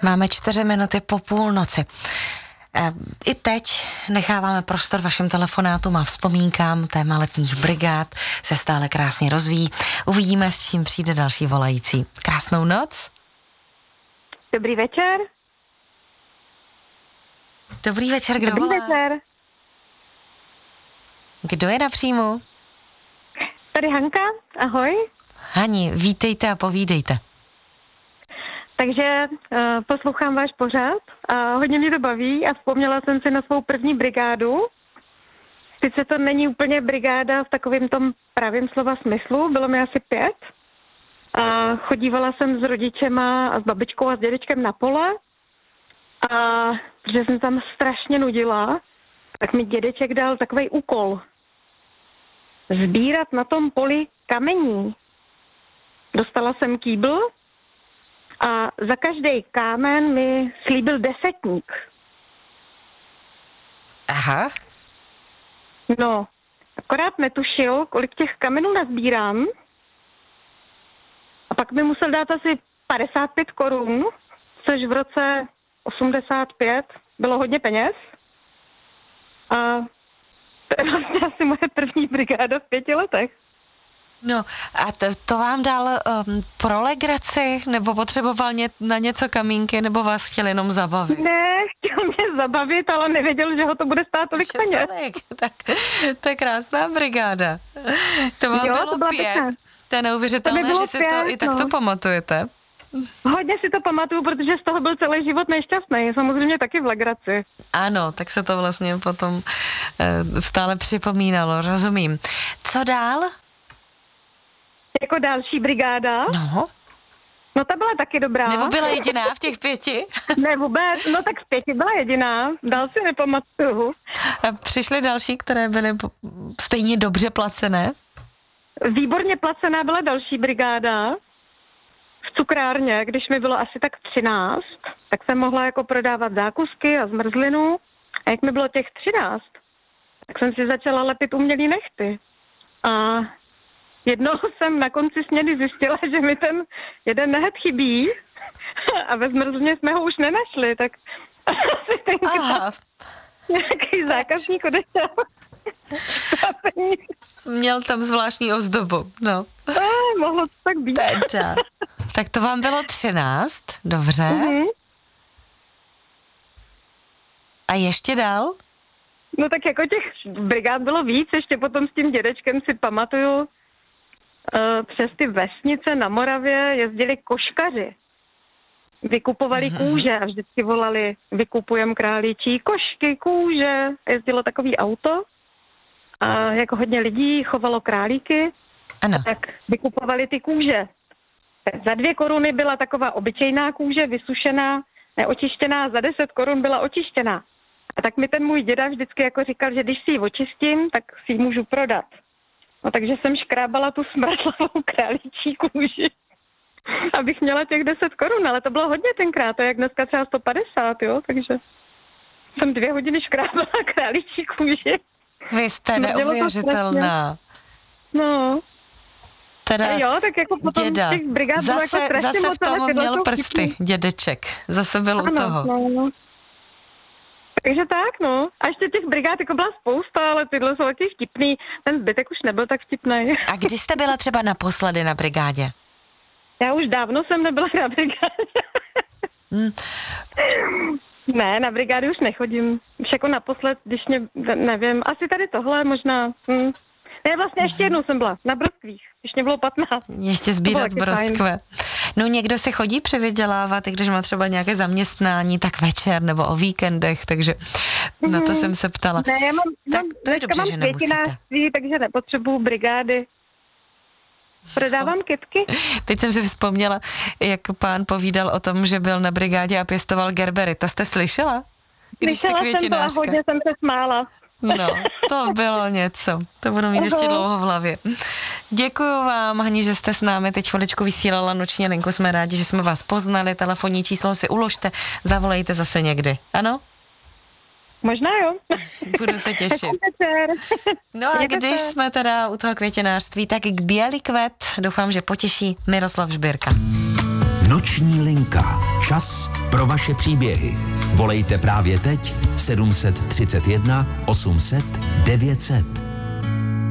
Máme 4 minuty po půlnoci. I teď necháváme prostor vašim telefonátům a vzpomínkám. Téma letních brigád se stále krásně rozvíjí. Uvidíme, s čím přijde další volající. Krásnou noc. Dobrý večer. Dobrý večer, kdo volá? Dobrý večer. Kdo je na příjmu? Tady Hanka, ahoj. Hani, vítejte a povídejte. Takže poslouchám váš pořad a hodně mě to baví a vzpomněla jsem si na svou první brigádu. Sice to není úplně brigáda v takovém tom pravém slova smyslu, bylo mi asi 5. A chodívala jsem s rodičema a s babičkou a s dědečkem na pole. A protože jsem tam strašně nudila, tak mi dědeček dal takovej úkol. Sbírat na tom poli kamení. Dostala jsem kýbl a za každý kámen mi slíbil 10. Aha. No, akorát netušil, kolik těch kamenů nazbírám. A pak mi musel dát asi 55 korun, což v roce 85 bylo hodně peněz. A to je vlastně asi moje první brigáda v 5 letech. No a to vám dal pro legraci, nebo potřeboval na něco kamínky, nebo vás chtěl jenom zabavit? Ne, chtěl mě zabavit, ale nevěděl, že ho to bude stát tolik peněz. Tak to je krásná brigáda. To vám bylo 5. To je neuvěřitelné, že si 5, to i takto pamatujete. Hodně si to pamatuju, protože z toho byl celý život nešťastný. Samozřejmě taky v legraci. Ano, tak se to vlastně potom stále připomínalo, rozumím. Co dál? Jako další brigáda. No. No ta byla taky dobrá. Nebo byla jediná v těch 5? Ne vůbec, no tak v 5 byla jediná. Dál si nepamatuju. A přišly další, které byly stejně dobře placené? Výborně placená byla další brigáda. V cukrárně, když mi bylo asi tak 13, tak jsem mohla jako prodávat zákusky a zmrzlinu. A jak mi bylo těch 13, tak jsem si začala lepit umělý nehty. A jednou jsem na konci směny zjistila, že mi ten jeden nehet chybí a ve zmrzlině jsme ho už nenašli, tak asi tenkrát nějaký zákazník odešel. Měl tam zvláštní ozdobu, no. Mohlo to tak být. Teda. Tak to vám bylo 13, dobře. Mm-hmm. A ještě dál? No tak jako těch brigád bylo víc, ještě potom s tím dědečkem si pamatuju, přes ty vesnice na Moravě jezdili koškaři. Vykupovali kůže a vždycky volali, vykupujem králíčí košky, kůže. Jezdilo takový auto a jako hodně lidí chovalo králíky, ano. Tak vykupovali ty kůže. Za 2 koruny byla taková obyčejná kůže, vysušená, neočištěná, za 10 korun byla očištěná. A tak mi ten můj děda vždycky jako říkal, že když si ji očistím, tak si ji můžu prodat. No takže jsem škrábala tu smradlavou králíčí kůži, abych měla těch 10 korun, ale to bylo hodně tenkrát, to je jak dneska třeba 150, jo, takže jsem 2 hodiny škrábala králíčí kůži. Vy jste neuvěřitelná. No. Teda jo, tak jako potom děda, těch brigád zase, jako zase v tom měl prsty, vtipný. dědeček, zase byl u toho. No. Takže tak, no. A ještě těch brigád jako byla spousta, ale tyhle jsou taky vtipný. Ten zbytek už nebyl tak vtipný. A kdy jste byla třeba naposledy na brigádě? Já už dávno jsem nebyla na brigádě. Ne, na brigády už nechodím. Už jako naposled, když mě, nevím, asi tady tohle možná. Ne, vlastně ještě jednou jsem byla na broskvích, když mě bylo 15. Ještě sbírat broskve. No někdo se chodí přivydělávat, i když má třeba nějaké zaměstnání, tak večer nebo o víkendech, takže na to jsem se ptala. Ne, já mám, tak to je dobře, že nemusíte. Takže nepotřebuju brigády. Prodávám kytky. Teď jsem si vzpomněla, jak pán povídal o tom, že byl na brigádě a pěstoval gerbery. To jste slyšela? Slyšela jsem to a hodně jsem se smála. No, to bylo něco. To budu mít ještě dlouho v hlavě. Děkuju vám, Hani, že jste s námi teď chviličku vysílala noční linku. Jsme rádi, že jsme vás poznali. Telefonní číslo si uložte, zavolejte zase někdy. Ano? Možná jo. Budu se těšit. No a když jsme teda u toho květinářství, tak k Bělý kvet doufám, že potěší Miroslav Žbírka. Noční linka. Čas pro vaše příběhy. Volejte právě teď 731 800 900.